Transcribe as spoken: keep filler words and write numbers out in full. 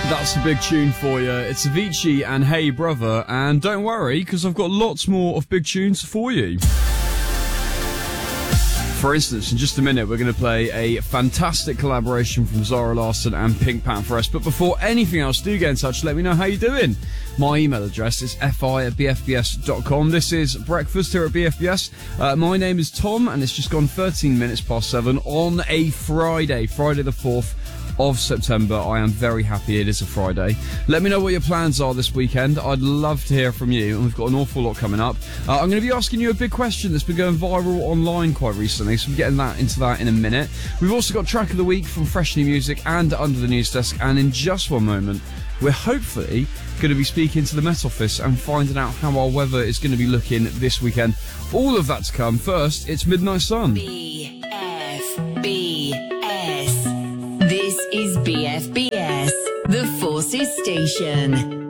That's a big tune for you. It's Avicii and Hey Brother, and don't worry, because I've got lots more of big tunes for you. For instance, in just a minute, we're going to play a fantastic collaboration from Zara Larsson and Pink Pantheress. But before anything else, do get in touch. Let me know how you're doing. My email address is fi at b f b s dot com. This is Breakfast here at B F B S. Uh, my name is Tom, and it's just gone thirteen minutes past seven on a Friday, Friday the fourth of September. I am very happy it is a Friday. Let me know what your plans are this weekend. I'd love to hear from you, and we've got an awful lot coming up. Uh, I'm going to be asking you a big question that's been going viral online quite recently, so we're getting that into that in a minute. We've also got Track of the Week from Fresh New Music and Under the News Desk, and in just one moment, we're hopefully going to be speaking to the Met Office and finding out how our weather is going to be looking this weekend. All of that to come. First, it's Midnight Sun. B F B S. This is B F B S, the Forces Station.